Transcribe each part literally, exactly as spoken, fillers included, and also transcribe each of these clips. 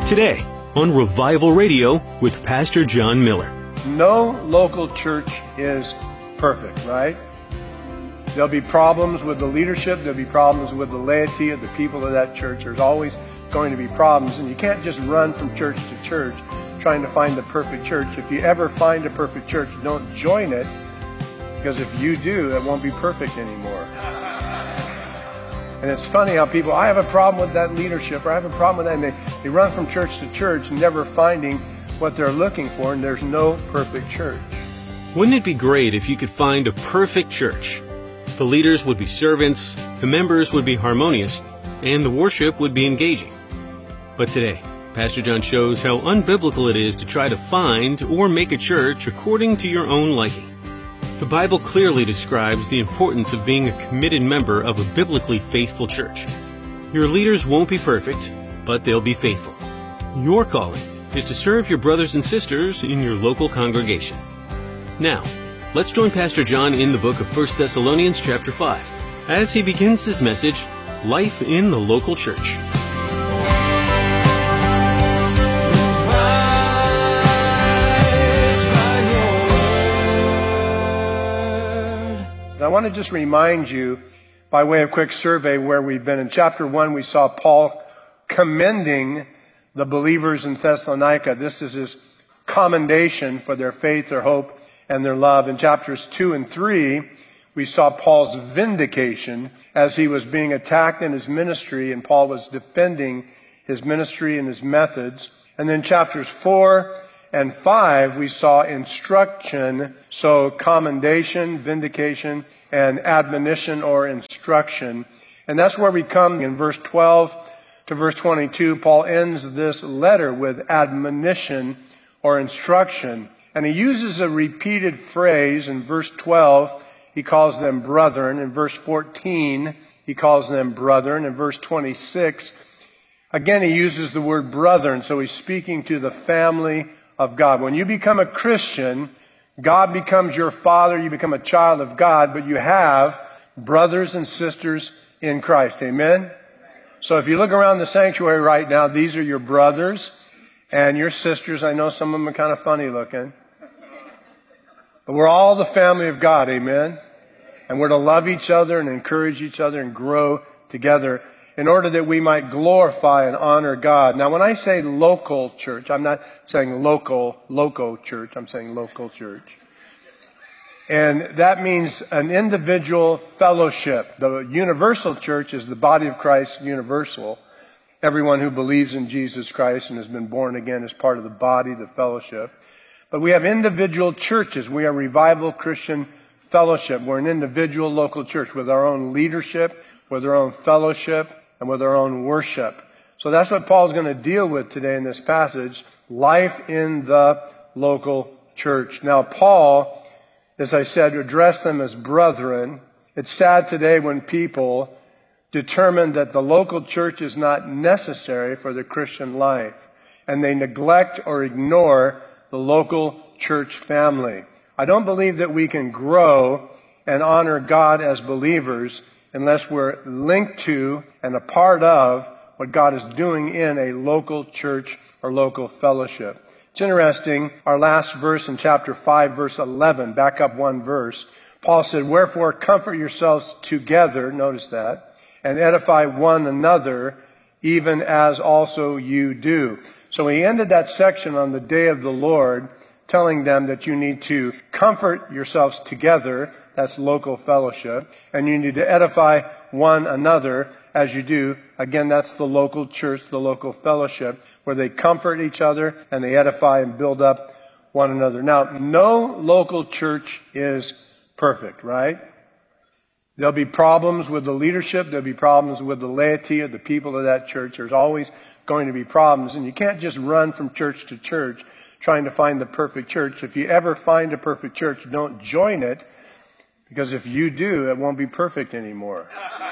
Today on Revival Radio with Pastor John Miller. No local church is perfect, right? There'll be problems with the leadership. There'll be problems with the laity of the people of that church. There's always going to be problems. And you can't just run from church to church trying to find the perfect church. If you ever find a perfect church, don't join it, because if you do, it won't be perfect anymore. And it's funny how people, I have a problem with that leadership, or I have a problem with that, and they, they run from church to church, never finding what they're looking for, and there's no perfect church. Wouldn't it be great if you could find a perfect church? The leaders would be servants, the members would be harmonious, and the worship would be engaging. But today, Pastor John shows how unbiblical it is to try to find or make a church according to your own liking. The Bible clearly describes the importance of being a committed member of a biblically faithful church. Your leaders won't be perfect, but they'll be faithful. Your calling is to serve your brothers and sisters in your local congregation. Now, let's join Pastor John in the book of First Thessalonians chapter five as he begins his message, Life in the Local Church. I want to just remind you, by way of quick survey, where we've been. In chapter one, we saw Paul commending the believers in Thessalonica. This is his commendation for their faith, their hope, and their love. In chapters two and three, we saw Paul's vindication as he was being attacked in his ministry, and Paul was defending his ministry and his methods. And then chapters four and five, we saw instruction, so commendation, vindication, and admonition or instruction. And that's where we come in verse twelve to verse twenty-two. Paul ends this letter with admonition or instruction. And he uses a repeated phrase. In verse twelve, he calls them brethren. In verse fourteen, he calls them brethren. In verse twenty-six, again, he uses the word brethren. So he's speaking to the family of God. When you become a Christian, God becomes your father. You become a child of God, but you have brothers and sisters in Christ. Amen? So if you look around the sanctuary right now, these are your brothers and your sisters. I know some of them are kind of funny looking. But we're all the family of God. Amen? And we're to love each other and encourage each other and grow together in order that we might glorify and honor God. Now, when I say local church, I'm not saying local, loco church. I'm saying local church. And that means an individual fellowship. The universal church is the body of Christ, universal. Everyone who believes in Jesus Christ and has been born again is part of the body, the fellowship. But we have individual churches. We are Revival Christian Fellowship. We're an individual local church with our own leadership, with our own fellowship, and with our own worship. So that's what Paul's going to deal with today in this passage, life in the local church. Now, Paul, as I said, addressed them as brethren. It's sad today when people determine that the local church is not necessary for the Christian life, and they neglect or ignore the local church family. I don't believe that we can grow and honor God as believers unless we're linked to and a part of what God is doing in a local church or local fellowship. It's interesting, our last verse in chapter five, verse eleven, back up one verse, Paul said, "Wherefore comfort yourselves together," notice that, "and edify one another, even as also you do." So he ended that section on the day of the Lord, telling them that you need to comfort yourselves together, that's local fellowship, and you need to edify one another as you do. Again, that's the local church, the local fellowship, where they comfort each other and they edify and build up one another. Now, no local church is perfect, right? There'll be problems with the leadership. There'll be problems with the laity or the people of that church. There's always going to be problems. And you can't just run from church to church trying to find the perfect church. If you ever find a perfect church, don't join it, because if you do, it won't be perfect anymore.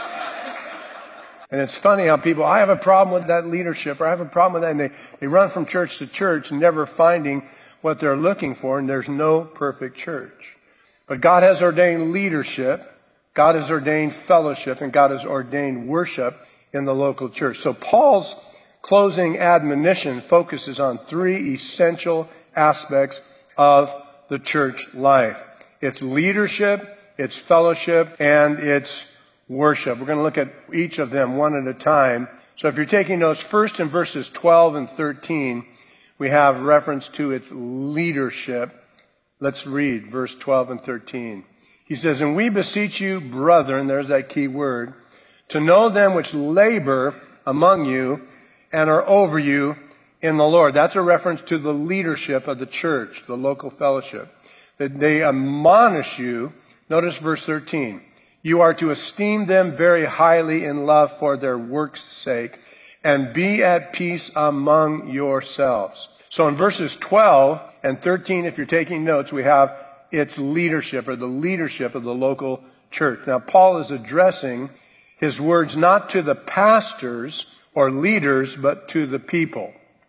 And it's funny how people, I have a problem with that leadership, or I have a problem with that, and they, they run from church to church, never finding what they're looking for, and there's no perfect church. But God has ordained leadership, God has ordained fellowship, and God has ordained worship in the local church. So Paul's closing admonition focuses on three essential aspects of the church life. Its leadership, its fellowship, and its worship. We're going to look at each of them one at a time. So if you're taking notes, first in verses twelve and thirteen, we have reference to its leadership. Let's read verse twelve and thirteen. He says, "And we beseech you, brethren," there's that key word, "to know them which labor among you and are over you in the Lord." That's a reference to the leadership of the church, the local fellowship. That they admonish you. Notice verse thirteen. "You are to esteem them very highly in love for their work's sake, and be at peace among yourselves." So in verses twelve and thirteen, if you're taking notes, we have its leadership, or the leadership of the local church. Now, Paul is addressing his words not to the pastors or leaders, but to the people.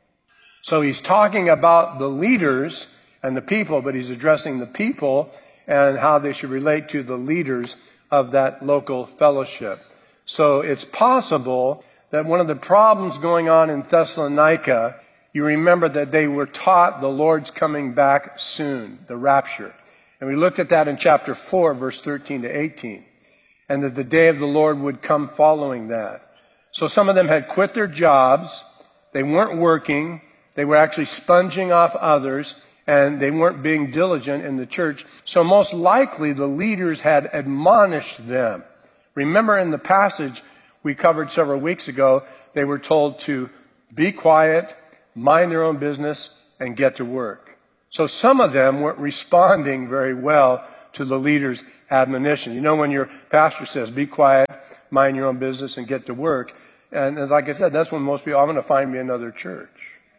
So he's talking about the leaders and the people, but he's addressing the people and how they should relate to the leaders of that local fellowship. So it's possible that one of the problems going on in Thessalonica, you remember that they were taught the Lord's coming back soon, the rapture. And we looked at that in chapter four, verse thirteen to eighteen. And that the day of the Lord would come following that. So some of them had quit their jobs. They weren't working. They were actually sponging off others. And they weren't being diligent in the church. So most likely the leaders had admonished them. Remember in the passage we covered several weeks ago, they were told to be quiet, mind their own business, and get to work. So some of them weren't responding very well to the leader's admonition. You know, when your pastor says, be quiet, mind your own business, and get to work. And as like I said, that's when most people, I'm going to find me another church.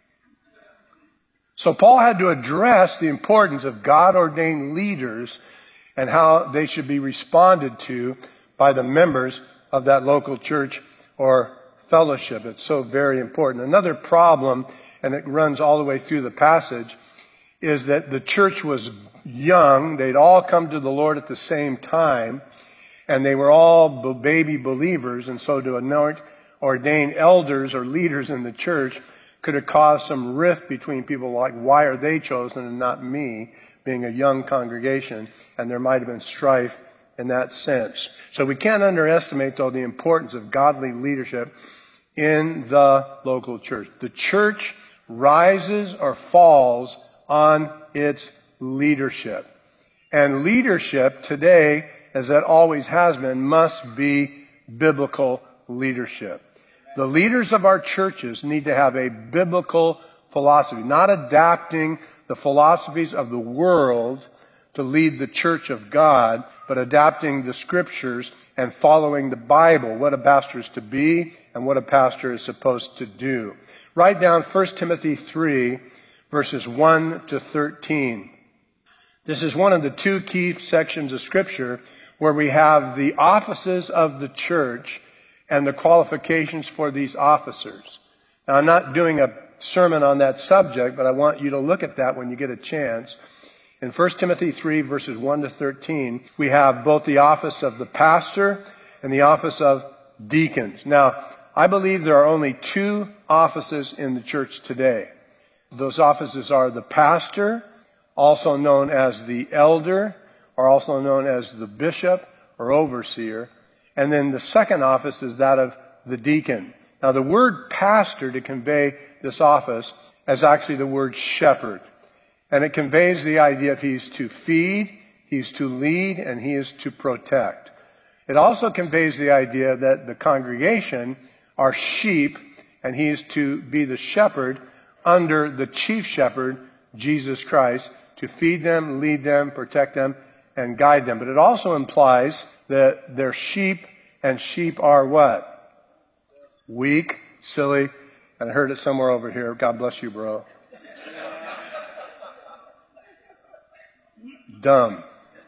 So Paul had to address the importance of God-ordained leaders and how they should be responded to by the members of that local church or fellowship. It's so very important. Another problem, and it runs all the way through the passage, is that the church was young. They'd all come to the Lord at the same time, and they were all baby believers. And so to anoint ordained elders or leaders in the church could have caused some rift between people, like, why are they chosen and not me, being a young congregation? And there might have been strife in that sense. So we can't underestimate, though, the importance of godly leadership in the local church. The church rises or falls on its leadership. And leadership today, as it always has been, must be biblical leadership. The leaders of our churches need to have a biblical philosophy, not adapting the philosophies of the world to lead the church of God, but adapting the scriptures and following the Bible, what a pastor is to be and what a pastor is supposed to do. Write down First Timothy three, verses one to thirteen. This is one of the two key sections of scripture where we have the offices of the church and the qualifications for these officers. Now, I'm not doing a sermon on that subject, but I want you to look at that when you get a chance. In First Timothy three, verses one to thirteen, we have both the office of the pastor and the office of deacons. Now, I believe there are only two offices in the church today. Those offices are the pastor, also known as the elder, or also known as the bishop or overseer. And then the second office is that of the deacon. Now, the word pastor to convey this office is actually the word shepherd. And it conveys the idea of he's to feed, he's to lead, and he is to protect. It also conveys the idea that the congregation are sheep, and he is to be the shepherd under the chief shepherd, Jesus Christ, to feed them, lead them, protect them, and guide them. But it also implies that they're sheep, and sheep are what? Weak, silly, and I heard it somewhere over here. God bless you, bro. Dumb.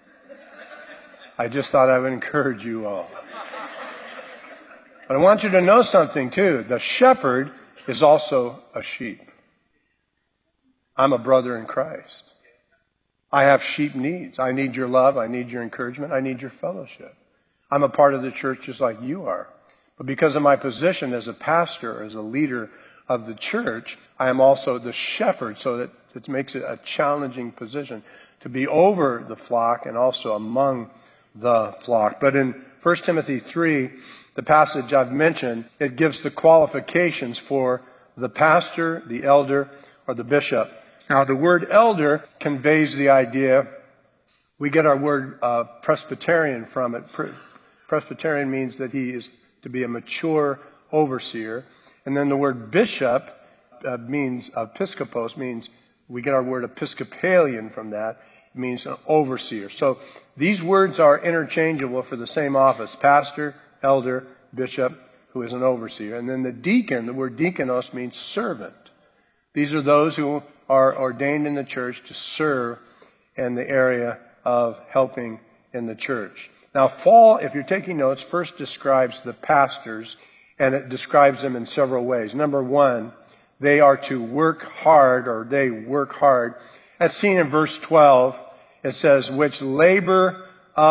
I just thought I would encourage you all. But I want you to know something too. The shepherd is also a sheep. I'm a brother in Christ. I have sheep needs. I need your love. I need your encouragement. I need your fellowship. I'm a part of the church just like you are. But because of my position as a pastor, as a leader of the church, I am also the shepherd, so that it makes it a challenging position to be over the flock and also among the flock. But in First Timothy three, the passage I've mentioned, it gives the qualifications for the pastor, the elder, or the bishop. Now, the word elder conveys the idea, we get our word uh, Presbyterian from it. Pre- Presbyterian means that he is to be a mature overseer. And then the word bishop uh, means, episkopos means, we get our word Episcopalian from that. It means an overseer. So these words are interchangeable for the same office, pastor, elder, bishop, who is an overseer. And then the deacon, the word diakonos means servant. These are those who are ordained in the church to serve in the area of helping in the church. Now, Paul, if you're taking notes, first describes the pastors, and it describes them in several ways. Number one, they are to work hard, or they work hard. As seen in verse twelve, it says, which labor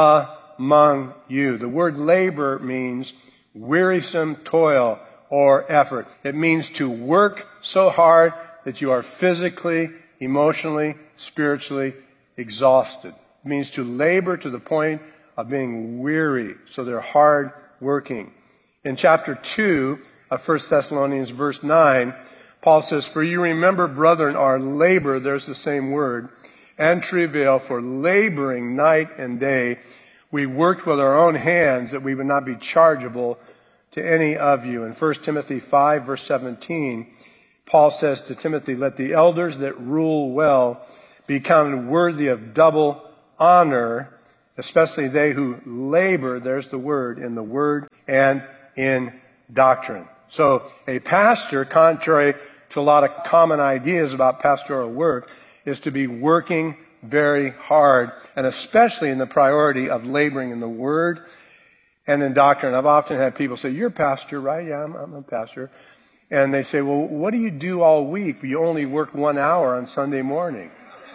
among you. The word labor means wearisome toil or effort. It means to work so hard that you are physically, emotionally, spiritually exhausted. It means to labor to the point of being weary. So they're hard working. In chapter two of First Thessalonians verse nine, Paul says, for you remember, brethren, our labor, there's the same word, and travail, for laboring night and day. We worked with our own hands that we would not be chargeable to any of you. In First Timothy five verse seventeen, Paul says to Timothy, let the elders that rule well be counted worthy of double honor, especially they who labor, there's the word, in the word and in doctrine. So a pastor, contrary to a lot of common ideas about pastoral work, is to be working very hard, and especially in the priority of laboring in the word and in doctrine. I've often had people say, you're a pastor, right? Yeah, I'm, I'm a pastor. And they say, well, what do you do all week? You only work one hour on Sunday morning.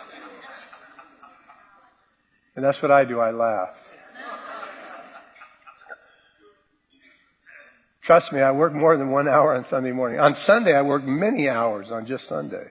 And that's what I do. I laugh. Trust me, I work more than one hour on Sunday morning. On Sunday, I work many hours on just Sunday,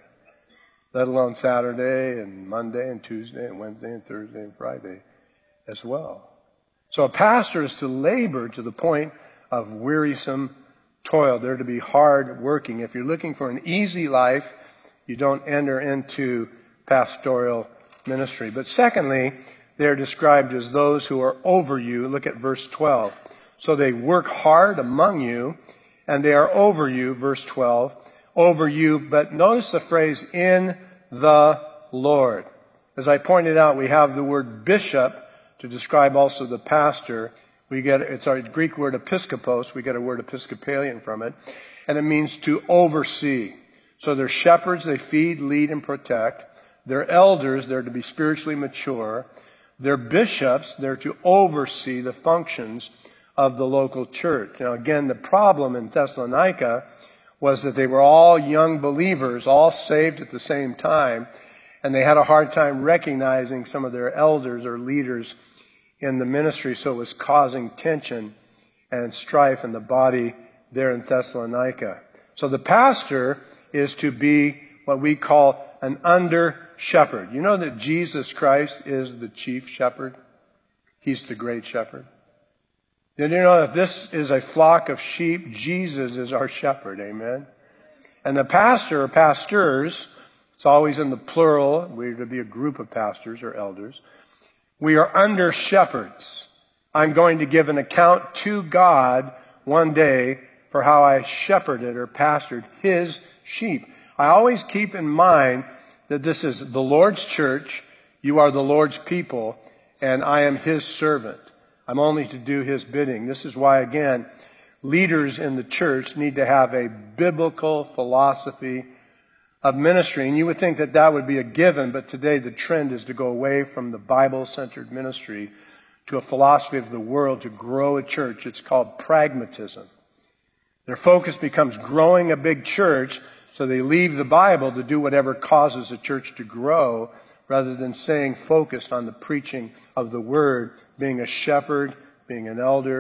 let alone Saturday and Monday and Tuesday and Wednesday and Thursday and Friday as well. So a pastor is to labor to the point of wearisome toil. They're to be hard working. If you're looking for an easy life, you don't enter into pastoral ministry. But secondly, they're described as those who are over you. Look at verse twelve. So they work hard among you, and they are over you, verse twelve, over you. But notice the phrase, in the Lord. As I pointed out, we have the word bishop to describe also the pastor. We get, it's our Greek word episkopos. We get a word Episcopalian from it. And it means to oversee. So they're shepherds. They feed, lead, and protect. They're elders. They're to be spiritually mature. They're bishops. They're to oversee the functions of the local church. Now, again, the problem in Thessalonica was that they were all young believers, all saved at the same time, and they had a hard time recognizing some of their elders or leaders in the ministry, so it was causing tension and strife in the body there in Thessalonica. So the pastor is to be what we call an under shepherd. You know that Jesus Christ is the chief shepherd? He's the great shepherd. Did you know if this is a flock of sheep, Jesus is our shepherd, amen? And the pastor or pastors, it's always in the plural, we're to be a group of pastors or elders. We are under shepherds. I'm going to give an account to God one day for how I shepherded or pastored His sheep. I always keep in mind that this is the Lord's church, you are the Lord's people, and I am His servant. I'm only to do His bidding. This is why, again, leaders in the church need to have a biblical philosophy of ministry. And you would think that that would be a given, but today the trend is to go away from the Bible-centered ministry to a philosophy of the world to grow a church. It's called pragmatism. Their focus becomes growing a big church, so they leave the Bible to do whatever causes a church to grow, rather than staying focused on the preaching of the Word, being a shepherd, being an elder,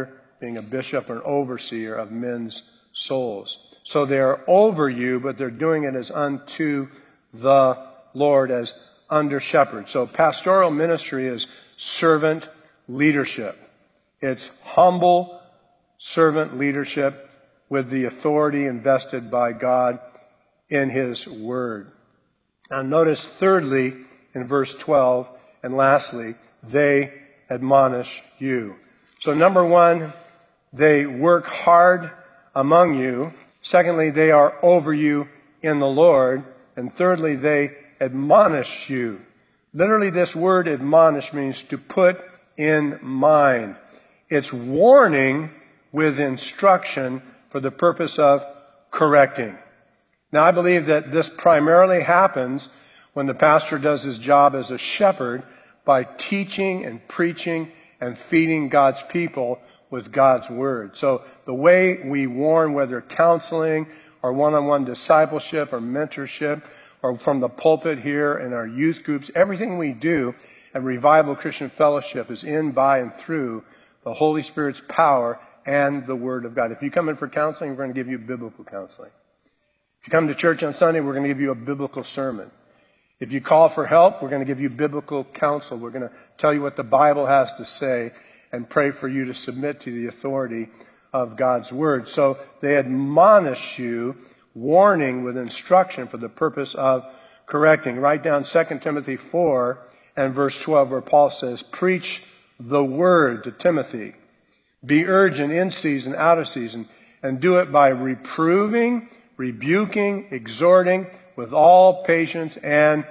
being a bishop or an overseer of men's souls. So they are over you, but they're doing it as unto the Lord, as under shepherds. So pastoral ministry is servant leadership. It's humble servant leadership with the authority invested by God in His Word. Now notice thirdly in verse twelve, and lastly, they admonish you. So number one, they work hard among you. Secondly, they are over you in the Lord. And thirdly, they admonish you. Literally, this word admonish means to put in mind. It's warning with instruction for the purpose of correcting. Now, I believe that this primarily happens when the pastor does his job as a shepherd by teaching and preaching and feeding God's people with God's Word. So the way we warn, whether counseling or one-on-one discipleship or mentorship or from the pulpit here in our youth groups, everything we do at Revival Christian Fellowship is in, by, and through the Holy Spirit's power and the Word of God. If you come in for counseling, we're going to give you biblical counseling. If you come to church on Sunday, we're going to give you a biblical sermon. If you call for help, we're going to give you biblical counsel. We're going to tell you what the Bible has to say and pray for you to submit to the authority of God's Word. So they admonish you, warning with instruction for the purpose of correcting. Write down Second Timothy four and verse twelve, where Paul says, preach the Word to Timothy. Be urgent in season, out of season, and do it by reproving, rebuking, exhorting with all patience and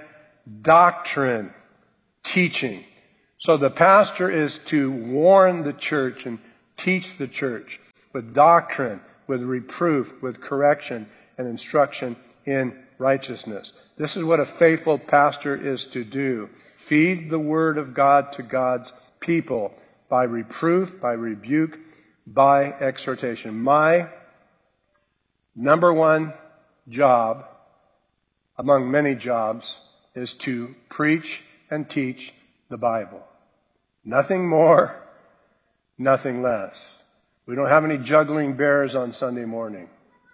doctrine, teaching. So the pastor is to warn the church and teach the church with doctrine, with reproof, with correction and instruction in righteousness. This is what a faithful pastor is to do. Feed the Word of God to God's people by reproof, by rebuke, by exhortation. My number one job, among many jobs, is to preach and teach the Bible. Nothing more, nothing less. We don't have any juggling bears on Sunday morning.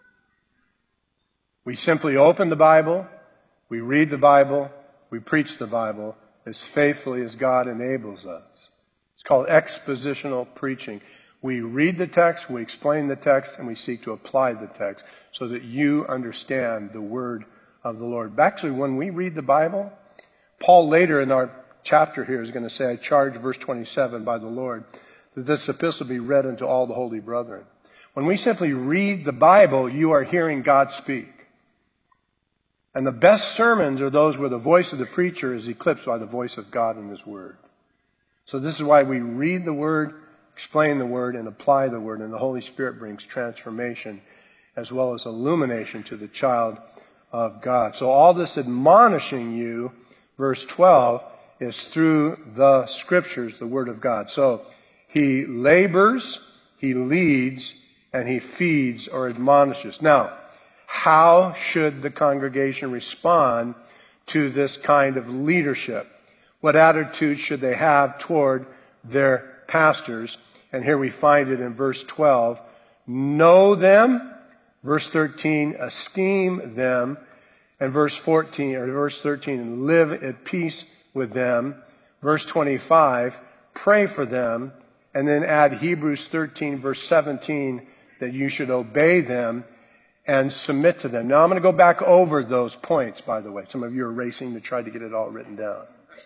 We simply open the Bible, we read the Bible, we preach the Bible as faithfully as God enables us. It's called expositional preaching. We read the text, we explain the text, and we seek to apply the text so that you understand the Word of the Lord. Actually, when we read the Bible, Paul later in our chapter here is going to say, I charge, verse twenty-seven, by the Lord, that this epistle be read unto all the holy brethren. When we simply read the Bible, you are hearing God speak. And the best sermons are those where the voice of the preacher is eclipsed by the voice of God and His Word. So this is why we read the Word, explain the Word, and apply the Word. And the Holy Spirit brings transformation as well as illumination to the child of God. So all this admonishing you, verse twelve, is through the Scriptures, the Word of God. So he labors, he leads, and he feeds or admonishes. Now, how should the congregation respond to this kind of leadership? What attitude should they have toward their pastors? And here we find it in verse twelve. Know them. Verse thirteen, esteem them. And verse fourteen, or verse thirteen, live at peace with them. Verse twenty-five, pray for them. And then add Hebrews thirteen, verse seventeen, that you should obey them and submit to them. Now, I'm going to go back over those points, by the way. Some of you are racing to try to get it all written down.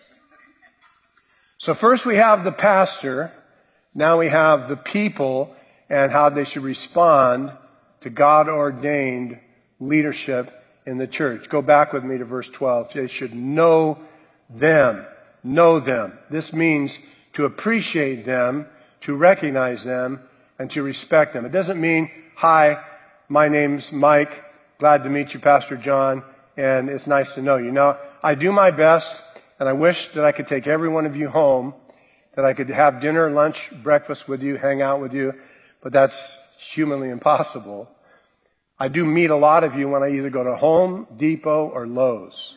So first we have the pastor. Now we have the people and how they should respond to God-ordained leadership in the church. Go back with me to verse twelve. They should know them. Know them. This means to appreciate them, to recognize them, and to respect them. It doesn't mean, hi, my name's Mike, glad to meet you, Pastor John, and it's nice to know you. Now, I do my best, and I wish that I could take every one of you home, that I could have dinner, lunch, breakfast with you, hang out with you, but that's humanly impossible. I do meet a lot of you when I either go to Home Depot or Lowe's.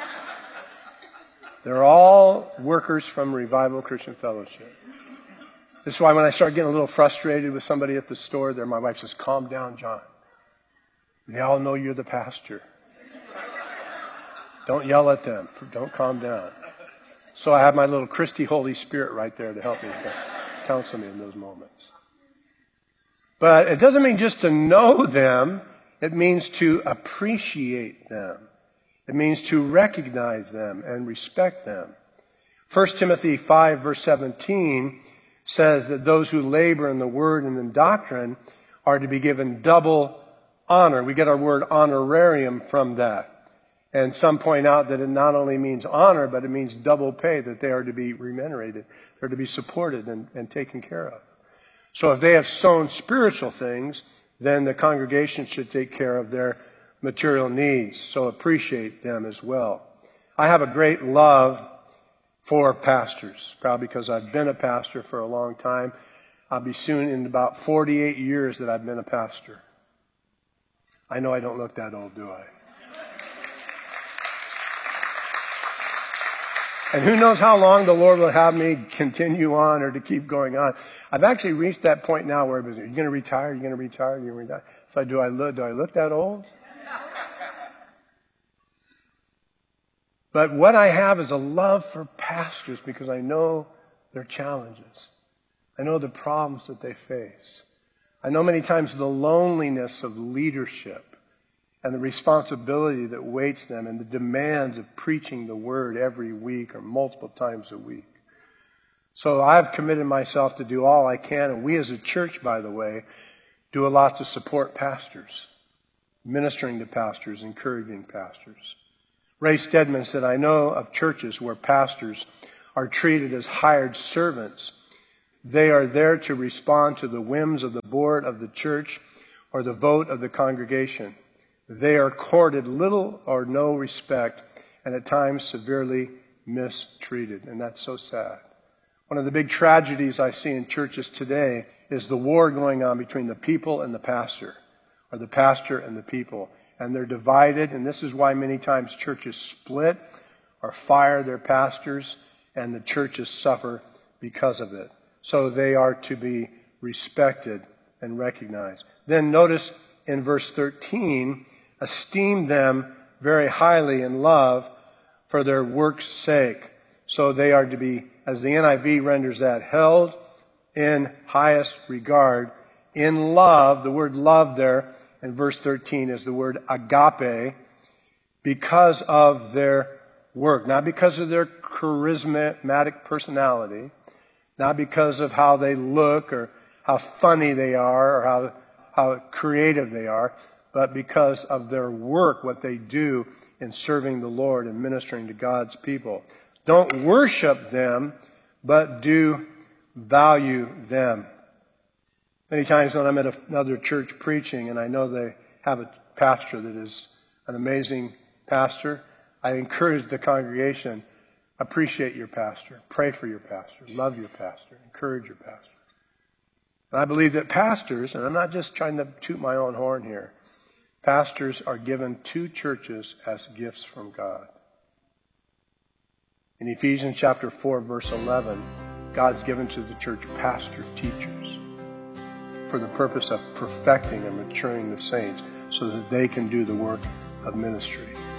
They're all workers from Revival Christian Fellowship. This is why when I start getting a little frustrated with somebody at the store there, my wife says, calm down, John. They all know you're the pastor. Don't yell at them. Don't calm down. So I have my little Christy Holy Spirit right there to help me, to counsel me in those moments. But it doesn't mean just to know them. It means to appreciate them. It means to recognize them and respect them. First Timothy five, verse seventeen says that those who labor in the word and in doctrine are to be given double honor. We get our word honorarium from that. And some point out that it not only means honor, but it means double pay, that they are to be remunerated. They're to be supported and, and taken care of. So if they have sown spiritual things, then the congregation should take care of their material needs. So appreciate them as well. I have a great love for pastors, probably because I've been a pastor for a long time. I'll be soon in about forty-eight years that I've been a pastor. I know I don't look that old, do I? And who knows how long the Lord will have me continue on or to keep going on. I've actually reached that point now where you're going to retire, you're going to retire, you're going to retire. So do I look, do I look that old? But what I have is a love for pastors because I know their challenges. I know the problems that they face. I know many times the loneliness of leadership and the responsibility that waits them and the demands of preaching the word every week or multiple times a week. So I've committed myself to do all I can, and we as a church, by the way, do a lot to support pastors, ministering to pastors, encouraging pastors. Ray Stedman said, I know of churches where pastors are treated as hired servants. They are there to respond to the whims of the board of the church or the vote of the congregation. They are accorded little or no respect and at times severely mistreated. And that's so sad. One of the big tragedies I see in churches today is the war going on between the people and the pastor, or the pastor and the people. And they're divided, and this is why many times churches split or fire their pastors, and the churches suffer because of it. So they are to be respected and recognized. Then notice in verse thirteen, esteem them very highly in love for their work's sake. So they are to be, as the N I V renders that, held in highest regard, in love. The word love there in verse thirteen is the word agape, because of their work, not because of their charismatic personality, not because of how they look or how funny they are or how, how creative they are, but because of their work, what they do in serving the Lord and ministering to God's people. Don't worship them, but do value them. Many times when I'm at another church preaching and I know they have a pastor that is an amazing pastor, I encourage the congregation, appreciate your pastor, pray for your pastor, love your pastor, encourage your pastor. And I believe that pastors, and I'm not just trying to toot my own horn here, pastors are given to churches as gifts from God. In Ephesians chapter four, verse eleven, God's given to the church pastor teachers for the purpose of perfecting and maturing the saints so that they can do the work of ministry.